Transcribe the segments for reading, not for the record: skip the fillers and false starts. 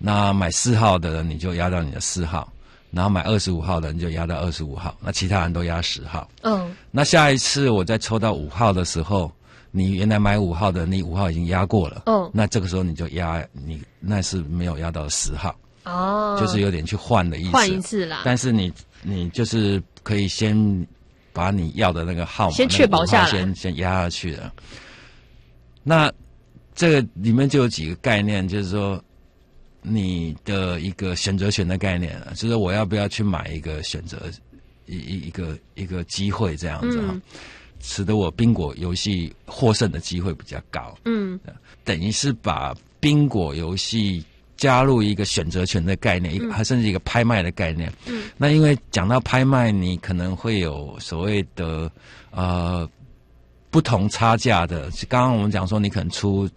那买4号的人你就压到你的4号，然后买25号的人就压到25号，那其他人都压10号。那下一次我再抽到5号的时候，你原来买5号的，你5号已经压过了。那这个时候你就压你那是没有压到10号。就是有点去换的意思。换一次啦。但是你就是可以先把你要的那个号码先确保下来，先压下去的。那这个里面就有几个概念，就是说你的一个选择权的概念，就是我要不要去买一个选择一个机会这样子使得我宾果游戏获胜的机会比较高。等于是把宾果游戏加入一个选择权的概念，还甚至一个拍卖的概念。那因为讲到拍卖，你可能会有所谓的不同差价的。刚刚我们讲说，你可能出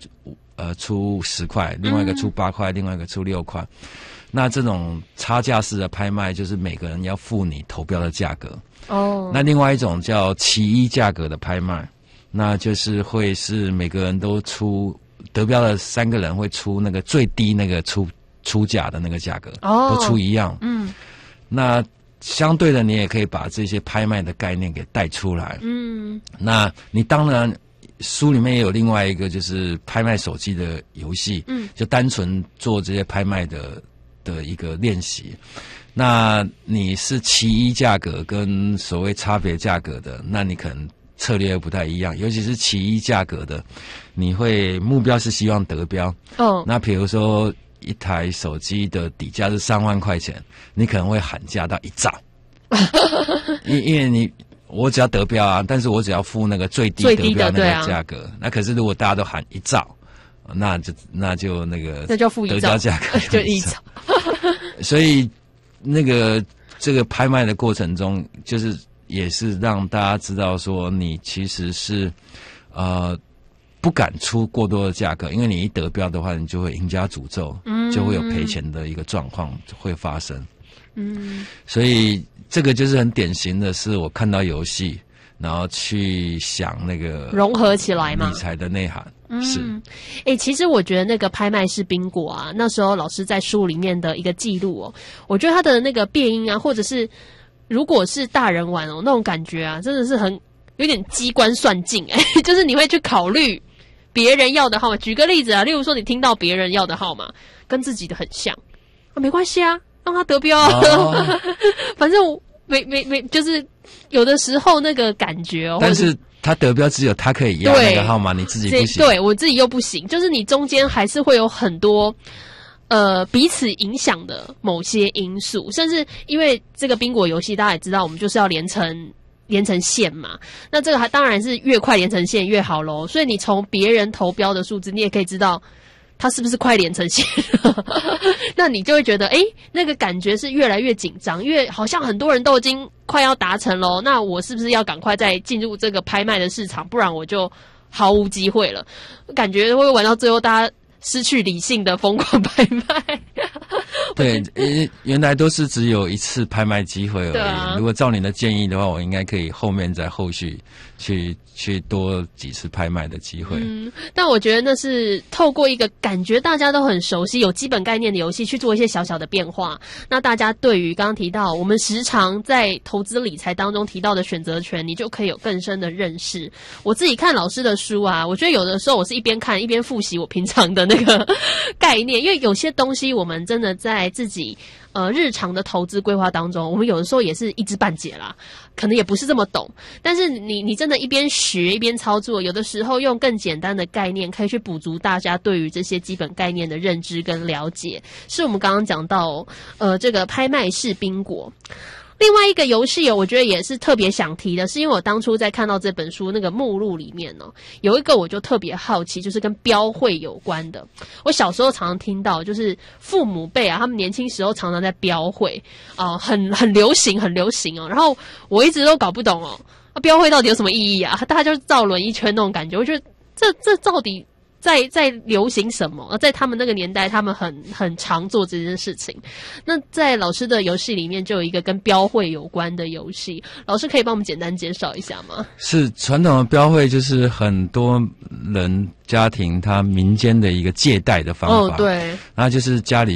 10块，另外一个出8块，另外一个出6块。那这种差价式的拍卖，就是每个人要付你投标的价格。那另外一种叫其一价格的拍卖，那就是会是每个人都出。得标的3个人会出那个最低那个出价的那个价格，都出一样。那相对的，你也可以把这些拍卖的概念给带出来。那你当然书里面也有另外一个就是拍卖手机的游戏，就单纯做这些拍卖的一个练习。那你是其一价格跟所谓差别价格的，那你可能策略不太一样，尤其是其一价格的，你会目标是希望得标。那比如说一台手机的底价是3万块钱，你可能会喊价到1兆，因为我只要得标啊，但是我只要付那个最低得标那个价格。那可是如果大家都喊1兆，那就那个那就付1兆，得标价格就1兆。 所以这个拍卖的过程中，就是也是让大家知道说，你其实是不敢出过多的价格，因为你一得标的话，你就会赢家诅咒，就会有赔钱的一个状况会发生。所以这个就是很典型的是我看到游戏，然后去想那个融合起来嘛， 理财的内涵。 其实我觉得那个拍卖式宾果啊，那时候老师在书里面的一个记录我觉得他的那个变音啊，或者是如果是大人玩那种感觉啊，真的是有点机关算尽就是你会去考虑别人要的号码。举个例子啊，例如说你听到别人要的号码跟自己的很像没关系啊，让他得标反正没就是有的时候那个感觉但是他得标只有他可以要那个号码，你自己不行。 对，我自己又不行，就是你中间还是会有很多彼此影响的某些因素，甚至因为这个宾果游戏大家也知道，我们就是要连成线嘛，那这个当然是越快连成线越好咯。所以你从别人投标的数字，你也可以知道他是不是快连成线那你就会觉得那个感觉是越来越紧张，因为好像很多人都已经快要达成咯，那我是不是要赶快再进入这个拍卖的市场，不然我就毫无机会了。感觉会玩到最后大家失去理性的疯狂拍卖对，原来都是只有一次拍卖机会而已。如果照你的建议的话，我应该可以后面在后续去多几次拍卖的机会。 但我觉得那是透过一个感觉大家都很熟悉、有基本概念的游戏去做一些小小的变化。那大家对于刚刚提到我们时常在投资理财当中提到的选择权，你就可以有更深的认识。我自己看老师的书啊，我觉得有的时候我是一边看一边复习我平常的那个概念，因为有些东西我们真的在自己日常的投资规划当中，我们有的时候也是一知半解啦，可能也不是这么懂。但是你真的一边学一边操作，有的时候用更简单的概念可以去补足大家对于这些基本概念的认知跟了解，是我们刚刚讲到这个拍卖式宾果。另外一个游戏我觉得也是特别想提的，是因为我当初在看到这本书那个目录里面有一个我就特别好奇，就是跟标会有关的。我小时候常常听到，就是父母辈啊，他们年轻时候常常在标会很流行然后我一直都搞不懂标会到底有什么意义啊？大家就是造轮一圈那种感觉，我觉得这到底在流行什么？在他们那个年代，他们很常做这件事情。那在老师的游戏里面，就有一个跟标会有关的游戏，老师可以帮我们简单介绍一下吗？ 是传统的标会，就是很多人家庭他民间的一个借贷的方法。对，然后就是家里